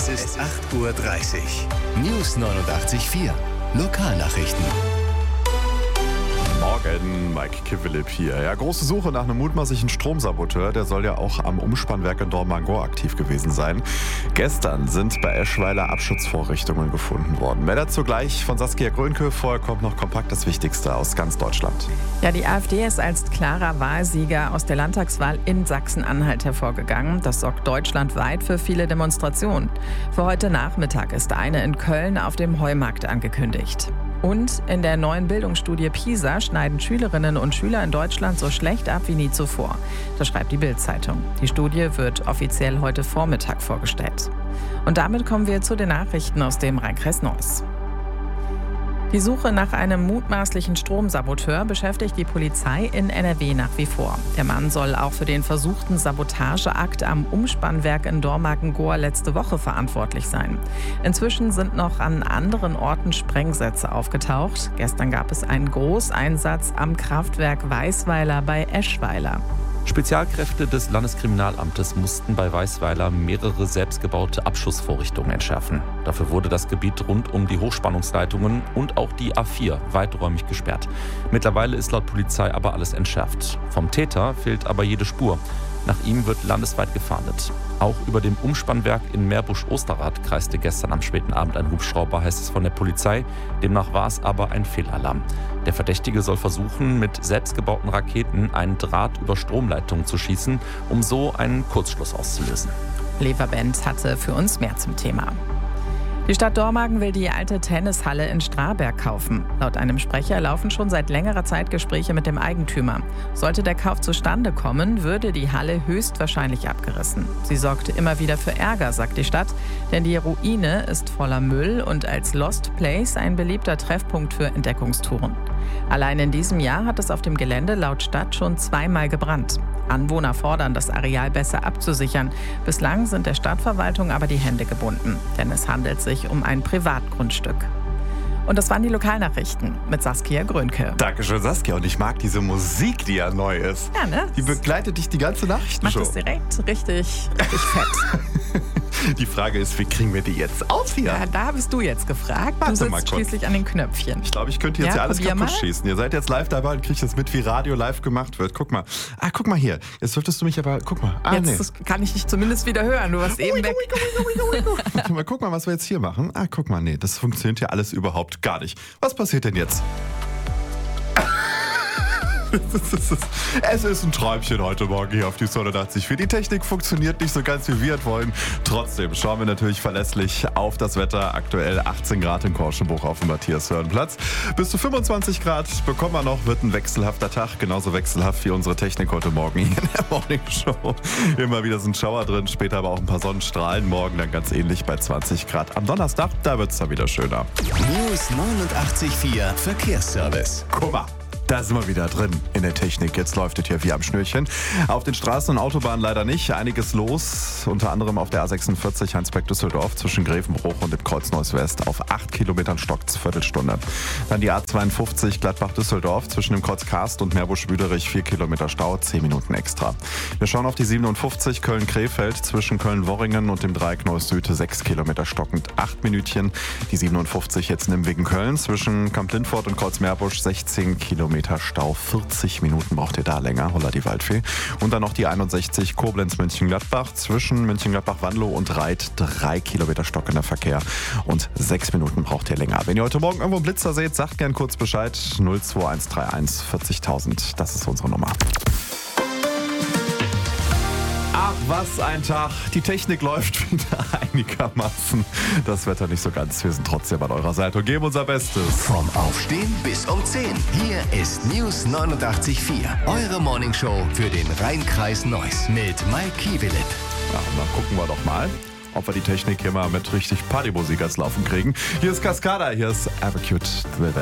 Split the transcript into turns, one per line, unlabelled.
Es ist 8:30 Uhr. News 89.4. Lokalnachrichten.
Morgen, Mike Kivelip hier. Ja, große Suche nach einem mutmaßlichen Stromsaboteur. Der soll ja auch am Umspannwerk in Dormagen aktiv gewesen sein. Gestern sind bei Eschweiler Abschutzvorrichtungen gefunden worden. Mehr dazu gleich von Saskia Grönke. Vorher kommt noch kompakt das Wichtigste aus ganz Deutschland.
Ja, die AfD ist als klarer Wahlsieger aus der Landtagswahl in Sachsen-Anhalt hervorgegangen. Das sorgt deutschlandweit für viele Demonstrationen. Für heute Nachmittag ist eine in Köln auf dem Heumarkt angekündigt. Und in der neuen Bildungsstudie PISA schneiden Schülerinnen und Schüler in Deutschland so schlecht ab wie nie zuvor. Das schreibt die Bild-Zeitung. Die Studie wird offiziell heute Vormittag vorgestellt. Und damit kommen wir zu den Nachrichten aus dem Rhein-Kreis Neuss. Die Suche nach einem mutmaßlichen Stromsaboteur beschäftigt die Polizei in NRW nach wie vor. Der Mann soll auch für den versuchten Sabotageakt am Umspannwerk in Dormagen-Goa letzte Woche verantwortlich sein. Inzwischen sind noch an anderen Orten Sprengsätze aufgetaucht. Gestern gab es einen Großeinsatz am Kraftwerk Weisweiler bei Eschweiler.
Spezialkräfte des Landeskriminalamtes mussten bei Weisweiler mehrere selbstgebaute Abschussvorrichtungen entschärfen. Dafür wurde das Gebiet rund um die Hochspannungsleitungen und auch die A4 weiträumig gesperrt. Mittlerweile ist laut Polizei aber alles entschärft. Vom Täter fehlt aber jede Spur. Nach ihm wird landesweit gefahndet. Auch über dem Umspannwerk in Meerbusch-Osterrad kreiste gestern am späten Abend ein Hubschrauber, heißt es von der Polizei. Demnach war es aber ein Fehlalarm. Der Verdächtige soll versuchen, mit selbstgebauten Raketen einen Draht über Stromleitungen zu schießen, um so einen Kurzschluss auszulösen.
Lever Benz hatte für uns mehr zum Thema. Die Stadt Dormagen will die alte Tennishalle in Straberg kaufen. Laut einem Sprecher laufen schon seit längerer Zeit Gespräche mit dem Eigentümer. Sollte der Kauf zustande kommen, würde die Halle höchstwahrscheinlich abgerissen. Sie sorgte immer wieder für Ärger, sagt die Stadt, denn die Ruine ist voller Müll und als Lost Place ein beliebter Treffpunkt für Entdeckungstouren. Allein in diesem Jahr hat es auf dem Gelände laut Stadt schon zweimal gebrannt. Anwohner fordern, das Areal besser abzusichern. Bislang sind der Stadtverwaltung aber die Hände gebunden, denn es handelt sich um ein Privatgrundstück. Und das waren die Lokalnachrichten mit Saskia Grönke.
Dankeschön, Saskia. Und ich mag diese Musik, die ja neu ist.
Ja, ne?
Die begleitet dich die ganze Nachrichtenshow.
Macht es direkt richtig fett.
Die Frage ist, wie kriegen wir die jetzt aus hier?
Ja, da bist du jetzt gefragt.
Warte
Du sitzt
mal kurz.
schließlich an den Knöpfchen.
Ich glaube, ich könnte jetzt ja alles kaputt schießen. Ihr seid jetzt live dabei und kriegt das mit, wie Radio live gemacht wird. Guck mal. Guck mal hier. Jetzt dürftest du mich aber, guck mal.
Jetzt kann ich dich zumindest wieder hören. Du warst eben weg.
Guck mal, was wir jetzt hier machen. Guck mal, nee, das funktioniert ja alles überhaupt gar nicht. Was passiert denn jetzt? Es ist ein Träumchen heute Morgen hier auf die 89.4. Die Technik funktioniert nicht so ganz, wie wir es wollen. Trotzdem schauen wir natürlich verlässlich auf das Wetter. Aktuell 18 Grad in Korschenbruch auf dem Matthias-Hörn-Platz. Bis zu 25 Grad bekommen wir noch. Wird ein wechselhafter Tag. Genauso wechselhaft wie unsere Technik heute Morgen hier in der Morning Show. Immer wieder sind Schauer drin, später aber auch ein paar Sonnenstrahlen. Morgen dann ganz ähnlich bei 20 Grad. Am Donnerstag, da wird es dann wieder schöner.
News 89.4 Verkehrsservice.
Guck mal. Da sind wir wieder drin in der Technik. Jetzt läuft es hier wie am Schnürchen. Auf den Straßen und Autobahnen leider nicht. Einiges los. Unter anderem auf der A46 Heinsberg-Düsseldorf zwischen Grevenbruch und dem Kreuz Neuss-West. Auf 8 Kilometern stockt's Viertelstunde. Dann die A52 Gladbach-Düsseldorf zwischen dem Kreuz Karst und Meerbusch-Büderich. 4 Kilometer Stau, 10 Minuten extra. Wir schauen auf die 57 Köln-Krefeld zwischen Köln-Worringen und dem Dreieck Neuss-Süd. 6 Kilometer stockend, 8 Minütchen. Die 57 jetzt Nimwegen-Köln zwischen Kamp-Lindfort und Kreuz Meerbusch. 16 Kilometer Stau, 40 Minuten braucht ihr da länger, holla die Waldfee. Und dann noch die 61 Koblenz-München-Gladbach zwischen München-Gladbach-Wanlo und Reit, 3 Kilometer stockender Verkehr und 6 Minuten braucht ihr länger. Wenn ihr heute Morgen irgendwo einen Blitzer seht, sagt gern kurz Bescheid, 02131 40.000, das ist unsere Nummer. Ach, was ein Tag. Die Technik läuft wieder einigermaßen. Das Wetter nicht so ganz. Wir sind trotzdem an eurer Seite und geben unser Bestes.
Vom Aufstehen bis um 10. Hier ist News 89.4. Eure Morningshow für den Rhein-Kreis Neuss mit Mike Kivelip.
Ja, und dann gucken wir doch mal, ob wir die Technik hier mal mit richtig Partymusik als Laufen kriegen. Hier ist Cascada, hier ist Avacute Thriller.